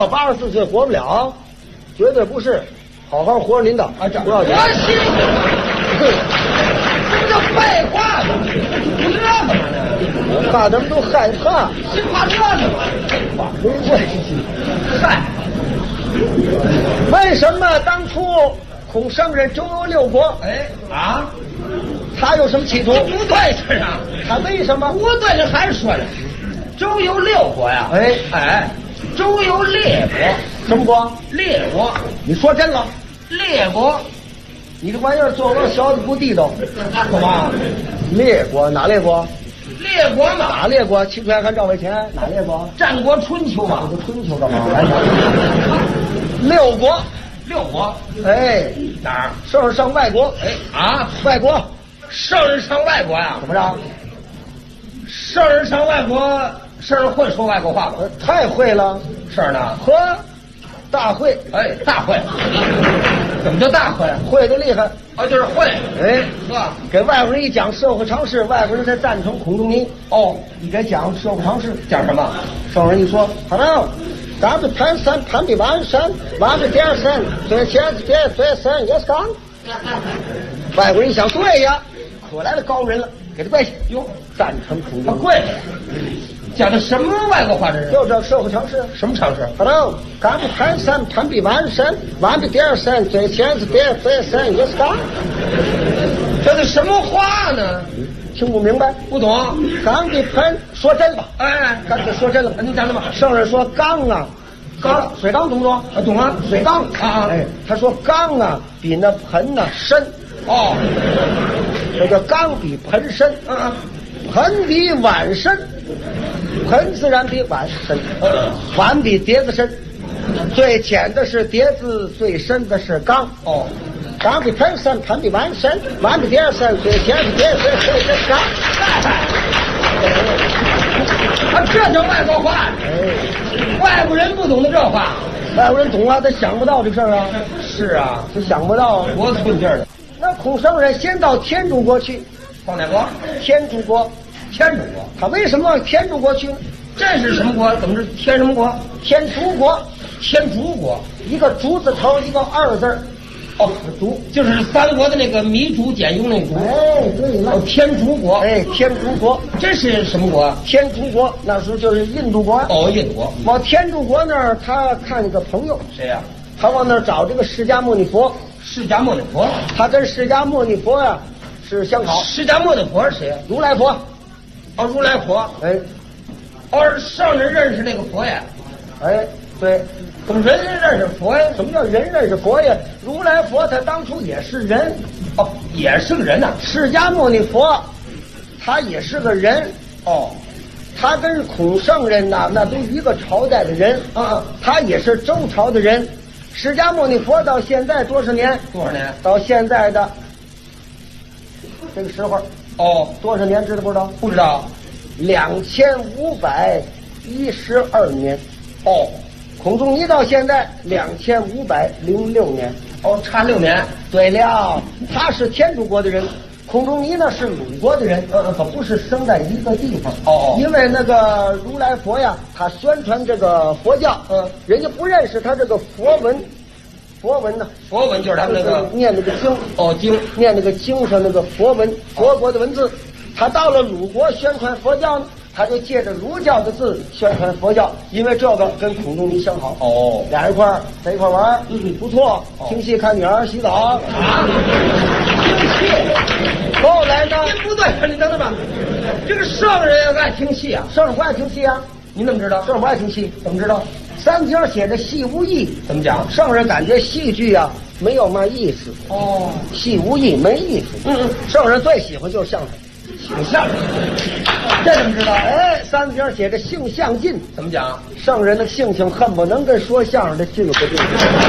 84岁活不了，绝对不是。好好活着您的，不要紧。 我心这不叫废话吗？你这干嘛呢？ 我怕他们都害怕， 心怕这干嘛？ 没关系。 嗨， 为什么当初孔圣人周游六国？他有什么企图？ 不对，这是他为什么不对？这还是说呢，周游六国呀？周游列国， 什么国？ 列国。 你说真了？ 列国， 你这玩意儿做我小子不地道。 干嘛？ 列国哪列国？ 列国嘛？ 哪列国？秦楚汉赵魏前哪列国？ 战国春秋嘛？ 这春秋干嘛？六国。 六国？ 哪儿？圣人上外国。外国。 圣人上外国呀？ 怎么着？ 圣人上外国，圣人会说外国话吗？ 太会了。 圣人呢？ 大会。 大会。怎么叫大会？ 会的厉害。 就是会。 给外国人一讲社会常识，外国人才赞成孔仲尼。你给讲社会常识， 讲什么？ 圣人一说，好了，咱们盘山盘比完山，完比点山，最前别最山也是刚。外国人一想，对呀，可来了高人了，给他跪下。赞成孔仲尼。 跪下。讲的什么外国话？这是就这社会常识。 什么常识？ 好了，咱们盘山盘比完山，完比点山，最前别最山也是刚。 这是什么话呢？ 听不明白？ 不懂。 刚的盆说真吧？干脆说真了。 你讲什么？ 圣人说缸啊，水缸懂不懂？ 懂啊， 水缸他说缸啊比那盆呢深。这个缸比盆深。盆比碗深，盆自然比碗深，碗比碟子深，最浅的是碟子，最深的是缸。缸比盆深，盆比碗深，碗比碟深，最浅的碟子，最深的是缸。 这叫外国话。外国人不懂得这话， 外国人懂啊，他想不到这事儿啊。 是啊， 他想不到， 多寸劲儿的。 那孔圣人先到天竺国去。 到哪国？ 天竺国。 天竺国。 他为什么往天竺国去呢？ 这是什么国？怎么是天什么国？ 天竺国。 天竺国， 一个竹字头，一个二字。 竹就是三国的那个糜竺简雍那竹。 对了。 天竺国。 天竺国， 这是什么国？ 天竺国那时候就是印度国。 印度国。 往天竺国那儿，他看一个朋友。 谁呀？ 他往那儿找这个释迦牟尼佛。 释迦牟尼佛。 他跟释迦牟尼佛呀是相好。 释迦牟尼佛是谁呀？ 如来佛。 如来佛。圣人认识那个佛呀？ 对。 怎么人认识佛呀？ 什么叫人认识佛呀？如来佛他当初也是人。 也是个人呐。 释迦牟尼佛他也是个人。他跟孔圣人呐，那都一个朝代的人。他也是周朝的人。释迦牟尼佛到现在多少年？到现在的这个时候。多少年知道不知道？ 不知道。 2512年。孔仲尼到现在2506年。 差6年。 对了，他是天竺国的人，孔仲尼呢是鲁国的人，可不是生在一个地方。因为那个如来佛呀，他宣传这个佛教，人家不认识他这个佛文。佛文呢？ 佛文就是他们那个念那个经。 经念那个经上那个佛文，佛国的文字。他到了鲁国宣传佛教呢，他就借着儒教的字宣传佛教，因为这个跟孔仲尼相好。俩人在一块玩，不错。听戏看女儿洗澡。 听戏。 后来呢？ 不对，你等等吧。这个圣人爱听戏啊？ 圣人不爱听戏啊？ 你怎么知道？ 圣人不爱听戏， 怎么知道？ 三经写的戏无益。 怎么讲？ 圣人感觉戏剧啊没有嘛意思。戏无益，没意思。圣人最喜欢就是相声。 相声，这怎么知道？ 三经写着性相近。 怎么讲？ 圣人的性情恨不能跟说相声的近乎近。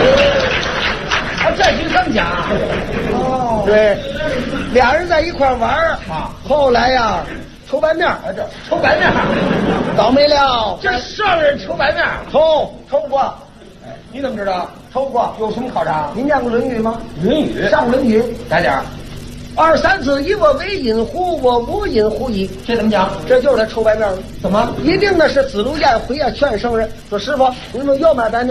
这是这么讲。 对，俩人在一块玩后来呀，抽白面。 抽白面， 倒霉了。 这圣人抽白面， 抽过。 你怎么知道？ 抽过。 有什么考察？ 您念过《论语》吗？ 《论语》 上《论语》 来点儿。 二三字一，我为阴乎，我无阴乎矣。 这怎么讲？ 这就是他臭白面了。 怎么？ 一定呢是子路宴会啊，劝圣人说：“师傅，你们要买白面。”